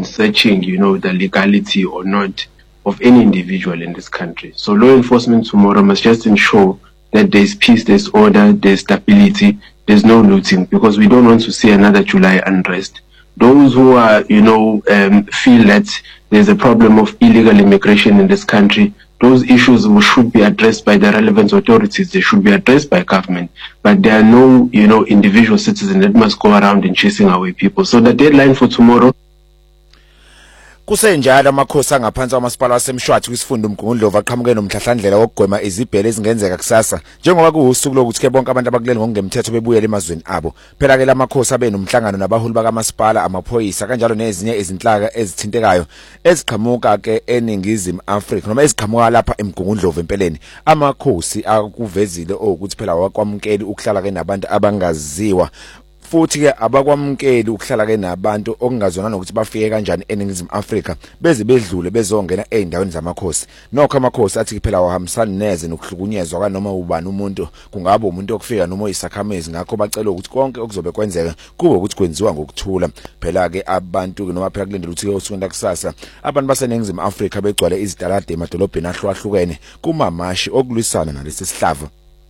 in searching, the legality or not of any individual in this country. So law enforcement tomorrow must just ensure that there's peace, there's order, there's stability, there's no looting, because we don't want to see another July unrest. Those who are, feel that there's a problem of illegal immigration in this country, those issues should be addressed by the relevant authorities. They should be addressed by government. But there are no, individual citizens that must go around and chasing away people. So the deadline for tomorrow. Kusenjalo amakhosi angaphansi kwamasipala wasemshwathi kwisifunda uMgungundlovu aqhamuke nomhlahlandlela wokugwema izibhele ezingenzeka kusasa njengoba kuwusuku lokuthi ke bonke abantu abakuleli ngokungemthetho bebuyele emazweni abo. Phela ke lamakhosi abe nomhlangano nabaholi bakamasipala, amaphoyisa kanjalo nezinye izinhlaka ezithintekayo eziqhamuka ke eningizimu Afrika noma eziqhamuka lapha eMgungundlovu empeleni. Amakhosi akuvezile ukuthi phela wakwamukeli ukuhlala ke nabantu abangaziwa, futhi ke abakwamukeli ukuhlala ke nabantu okungazona nokuthi bafike kanjani eningizimu Afrika beze bedlule bezongena eindaweni zamakhosi. Nokho amakhosi athi phela wahambisana neze nokuhlukunyezwa kanoma ubani umuntu, kungaba umuntu okufika noma isakhamezi. Ngakho bacela ukuthi konke okuzobe kwenzeka kube ukuthi kwenziwa ngokuthula. Phela ke abantu noma phela kulendela ukuthi usuku kusasa abantu baseningizimu Afrika begcwale izitalade emadolobheni ahlukahlukene kumamashi okulwisana nalesi sihlava.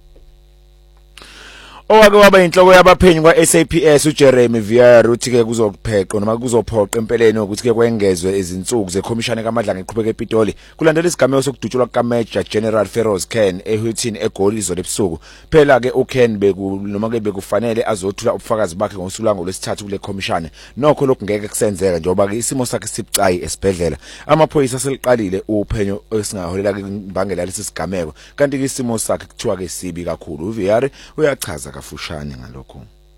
Owake waba inhloko yabaphenyi kwa SAPS uJeremy Vieira uthi ke kuzopheqwa noma kuzophoqa empeleni ukuthi ke kwengezwe izinsuku zekhomishana kaMadlanga eqhubeka ePitoli kulandela isigameko sokudutshulwa kaMajor General Feroz Khan eHoughton eGoli izolo ebusuku. Phela ke uKhan noma ke bekufanele azothula ubufakazi bakhe ngosuku lwesithathu kule khomishana. Nokho lokhu ngeke kusenzeka njengoba ke isimo sakhe sibucayi esibhedlela. Amaphoyisa seliqalile uphenyo esingaholela ke imbangela lesi sigameko, kanti ke isimo sakhe kuthiwa ke sibi kakhulu. uVieira uyachaza kafushane ngalokho.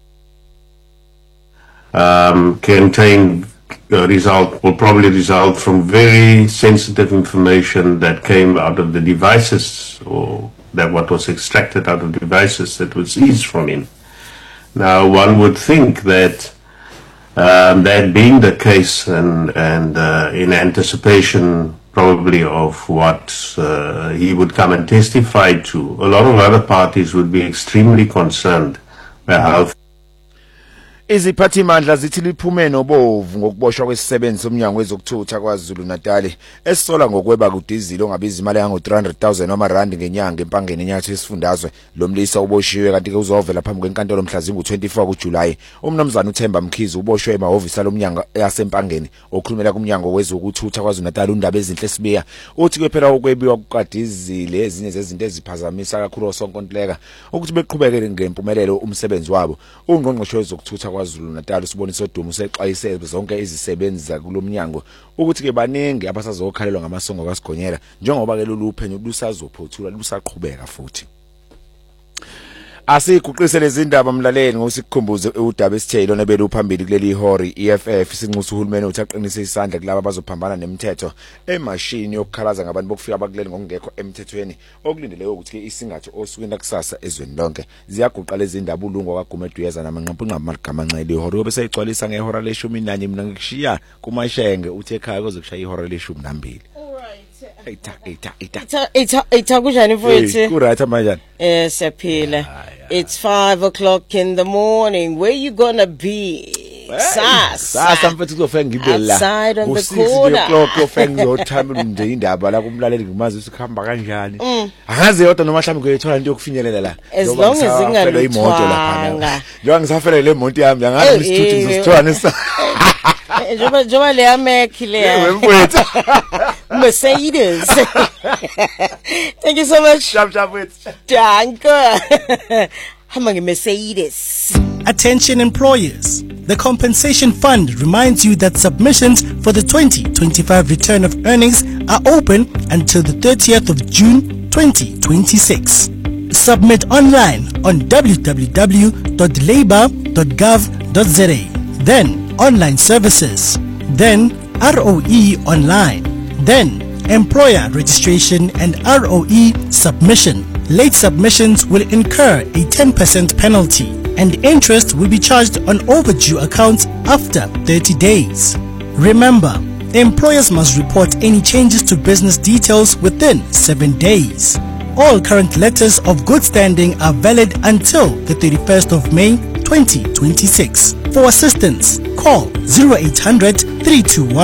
Contain result will probably result from very sensitive information that came out of the devices, or that what was extracted out of devices that was seized from him. Now one would think that that being the case and in anticipation probably of what he would come and testify to, a lot of other parties would be extremely concerned by how Iziphathimandla zithi liphume nobovu ngokuboshwa kwesisebenzi somnyango wezokuthutha kwaZulu Natal esisola ngokweba kudizili ongabiza imali yango 300,000 noma rand ngenyanga empangeni enyathu yesifundazwe. Lo mlisa uboshiwe kanti ke uzovela phambi kwenkantolo mhla zingu-24 kuJulayi. Umnumzana uThemba Mkhize uboshwe emahhovisi lomnyango yasempangeni okhulumela kumnyango wezokuthutha kwaZulu Natal undaba ezinhle sibiya. Uthi ke phela ukwebiwa kukadizili ezinye zezinto eziphazamisa kakhulu osonkontileka ukuthi beqhubekele ngempumelelo umsebenzi wabo. Ungqongqoshe wezokuthutha kwaZulu Natal usibonisa udumo usexwayise zonke izisebenzi zakulomnyango ukuthi ke baningi abasazokhalelwa ngamasongo kaSigonyela njengoba ke lolu phenyo lusazophothula lusaqhubeka futhi. Asiguqise lezi ndaba mlaleli ngosikhumbuze udaba esithelo nebelu phambili kuleli ihori EFF sinxusa uhulumeni uthi aqinise isandla kulabo abazophambana nemithetho emashini yokukhalaza ngabantu bokufika abakuleli ngokungekho emthethweni okulindeleyo ukuthi ke isingatho osukwini kusasa ezweni lonke ziyaguqa lezi ndaba ulungu kwaGumeduyeza namanqampunqa amagamanxele ihori bese igcwalisa ngehora le-11 mina ngikushiya kumashenge uthi ekhaya kuzokushaya ihora le-12. Ita kunjani mfowethu? Ku-right manje. Siyaphila. It's 5 o'clock in the morning. Where you gonna be? Sasa mfethu kuzofika ngibela. Outside on the corner. 6 o'clock kuzofika ngizothamela nje indaba la kumlaleli ngimazi sikhamba kanjani. Angazi yodwa noma mhlawumbe kuyethola into yokufinyelela la. As long as imoto lapha. Njengoba ngisafela le moto yami angazi isithuthi ngizosithwana sa. Joba le amekhi le. Mfethu. Mercedes. Thank you so much. Shap with. Danke. Hamba ngeMercedes. Attention employers. The Compensation Fund reminds you that submissions for the 2025 return of earnings are open until the 30th of June 2026. Submit online on www.labor.gov.za. Then online services. Then ROE online. Then employer registration and ROE submission. Late submissions will incur a 10% penalty and interest will be charged on overdue accounts after 30 days. Remember, employers must report any changes to business details within 7 days. All current letters of good standing are valid until the 31st of May 2026. For assistance, call 0800 321